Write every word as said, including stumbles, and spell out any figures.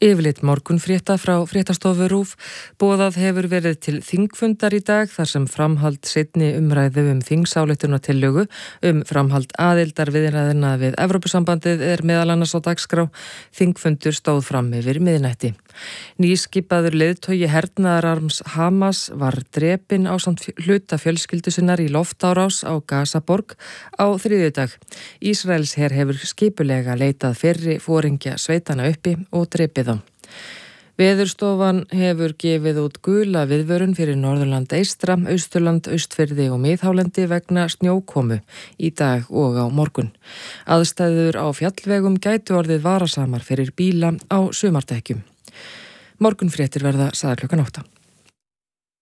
Yfirlit morgunfrétta frá fréttastofu RÚV. Boðað hefur verið til þingfundar í dag þar sem framhald seinni umræðu um þingsályktunartillögu um framhald aðildar viðræðina við Evrópusambandið er meðal annars á dagskrá. Þingfundur stóð fram yfir miðnætti. Nýskipaður leiðtogi hernaðararms Hamas var drepinn ásamt hluta fjölskyldu sinnar í loftárás á Gazaborg á þriðjudag. Ísraelsher hefur skipulega leitað fyrri foringja sveitana uppi og drepið þá. Veðurstofan hefur gefið út gula viðvörun fyrir Norðurland eystra, Austurland, Austfirði og Miðhálendi vegna snjókomu í dag og á morgun. Aðstæður á fjallvegum gætu orðið varasamar fyrir bíla á sumardekkjum. Morgunfréttir verða sagðar klukkan átta.